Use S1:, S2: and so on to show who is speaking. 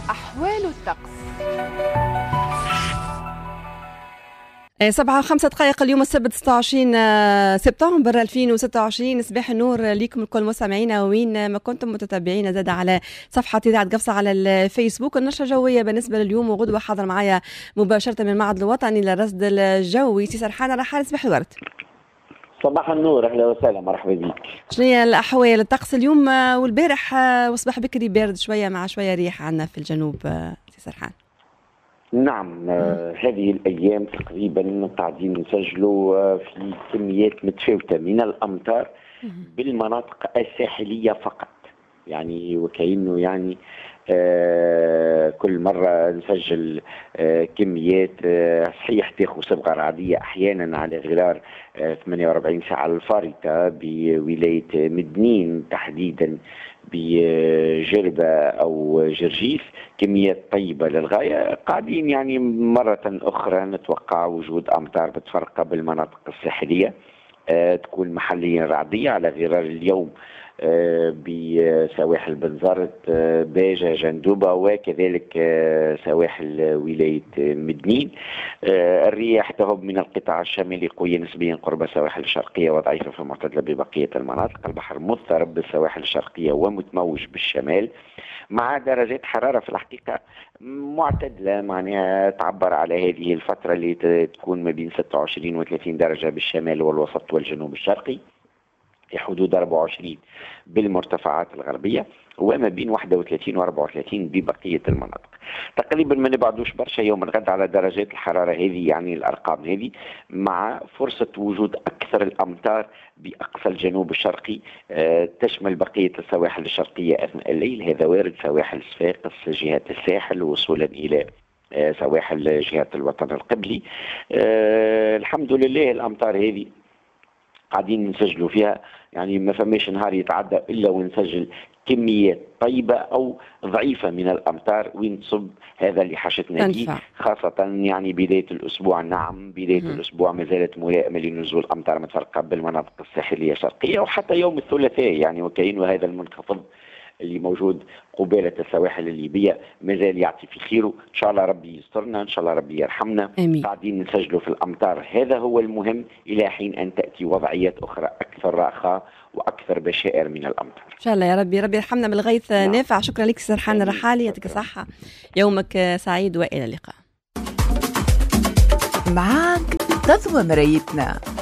S1: أحوال الطقس.
S2: 7:05 اليوم السبت 26 سبتمبر 2026. صباح النور ليكم الكل مستمعينا وين ما كنتم متتبعين. زاد على صفحة إذاعة قفصة على الفيسبوك النشرة الجوية بالنسبة لليوم، وغدوة حاضر معايا مباشرة من المعهد الوطني للرصد الجوي سي سرحان رحال. صباح الورد.
S3: صباح النور، اهلا وسهلا، مرحبا بك.
S2: شنو هي الاحوال الطقس اليوم والبارح؟ وصباح بكري بارد شويه مع شويه ريح عندنا في الجنوب سي سرحان.
S3: نعم، هذه الايام تقريبا قاعدين نسجلوا في كميات متفاوته من الامطار بالمناطق الساحليه فقط، يعني وكأنه يعني كل مرة نسجل كميات صحيح تاخذ صبغة رعدية أحيانا على غرار 48 ساعة الفارطة بولاية مدنين تحديدا بجربة أو جرجيس، كميات طيبة للغاية. قاعدين يعني مرة أخرى نتوقع وجود أمطار بتفرقة بالمناطق الساحلية، تكون محليا رعدية على غرار اليوم بسواحل بنزرت باجة جندوبة وكذلك سواحل ولاية مدنين. الرياح تهب من القطاع الشمالي قوية نسبيا قرب السواحل الشرقية وضعيفة في المعتدلة ببقية المناطق. البحر مضطرب بالسواحل الشرقية ومتموج بالشمال، مع درجات حرارة في الحقيقة معتدلة، معناها تعبر على هذه الفترة اللي تكون ما بين 26 و 30 درجة بالشمال والوسط والجنوب الشرقي، في حدود 24 بالمرتفعات الغربية، وما بين 31 و 34 ببقية المناطق. تقريبا ما نبعدوش برشا يوم الغد على درجات الحرارة هذه، يعني الأرقام هذه، مع فرصة وجود أكثر الأمطار بأقصى الجنوب الشرقي تشمل بقية السواحل الشرقية أثناء الليل. هذا وارد سواحل صفاقس جهة الساحل وصولا إلى سواحل جهة الوطن القبلي. الحمد لله الأمطار هذه قاعدين نسجلوا فيها، يعني ما فماش نهار يتعدى إلا ونسجل كميات طيبة أو ضعيفة من الأمطار وين تصب. هذا اللي حشتنا به، خاصة يعني بداية الأسبوع. نعم، بداية الأسبوع ما زالت ملائمة لنزول أمطار متفرقة بالمناطق الساحلية الشرقية، وحتى يوم الثلاثاء يعني وكأنه هذا المنخفض اللي موجود قبالة السواحل الليبية مازال يعطي في خيره. إن شاء الله ربي يسترنا، إن شاء الله ربي يرحمنا.
S2: آمين.
S3: قاعدين نسجلوا في الأمطار، هذا هو المهم، إلى حين أن تأتي وضعيات أخرى أكثر رخاء وأكثر بشائر من الأمطار.
S2: إن شاء الله يا ربي، ربي يرحمنا من الغيث. نعم. نافع، شكرا لك سرحان الرحالي، يعطيك الصحة، يومك سعيد وإلى اللقاء.
S1: معك تضوى مرايتنا.